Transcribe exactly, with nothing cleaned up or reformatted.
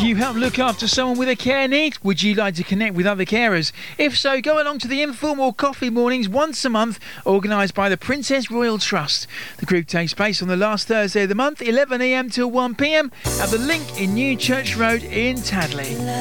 you help look after someone with a care need? Would you like to connect with other carers? If so, go along to the informal coffee mornings once a month, organised by the Princess Royal Trust. The group takes place on the last Thursday of the month, eleven a m till one p m, at the Link in New Church Road in Tadley.